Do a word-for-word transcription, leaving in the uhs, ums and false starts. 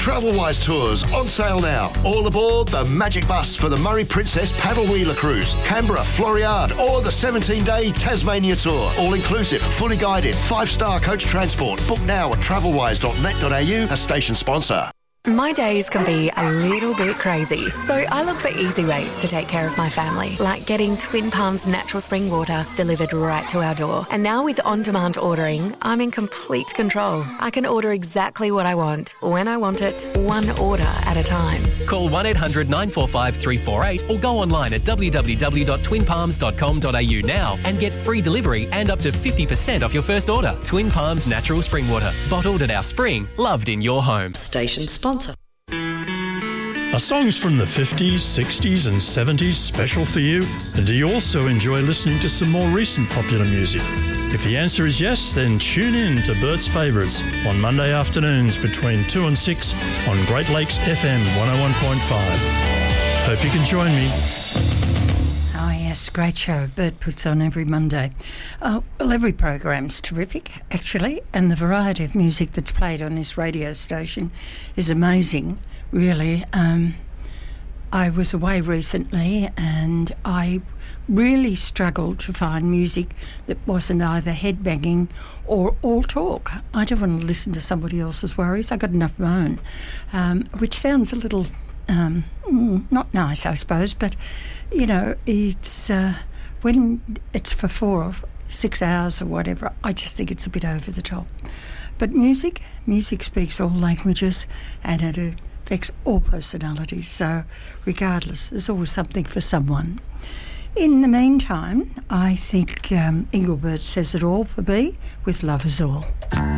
Travelwise Tours on sale now. All aboard the Magic Bus for the Murray Princess Paddle Wheeler Cruise, Canberra, Floriade, or the seventeen-day Tasmania Tour. All inclusive, fully guided, five-star coach transport. Book now at travelwise dot net dot a u, a station sponsor. My days can be a little bit crazy, so I look for easy ways to take care of my family, like getting Twin Palms natural spring water delivered right to our door. And now with on-demand ordering, I'm in complete control. I can order exactly what I want, when I want it, one order at a time. Call one eight hundred nine four five three four eight or go online at w w w dot twin palms dot com dot a u now and get free delivery and up to fifty percent off your first order. Twin Palms natural spring water, bottled at our spring, loved in your home. Station sponsor. Are songs from the fifties, sixties and seventies special for you? And do you also enjoy listening to some more recent popular music? If the answer is yes, then tune in to Bert's Favourites on Monday afternoons between two and six on Great Lakes F M one oh one point five. Hope you can join me. Oh yes, great show Bert puts on every Monday. Oh, well, every program's terrific, actually, and the variety of music that's played on this radio station is amazing, really. Um, I was away recently and I really struggled to find music that wasn't either headbanging or all talk. I don't want to listen to somebody else's worries. I got enough of my own, um, which sounds a little um, not nice, I suppose, but you know, it's uh, when it's for four or six hours or whatever, I just think it's a bit over the top. But music, music speaks all languages and it affects all personalities. So regardless, there's always something for someone. In the meantime, I think um, Engelbert says it all for me with Love Is All.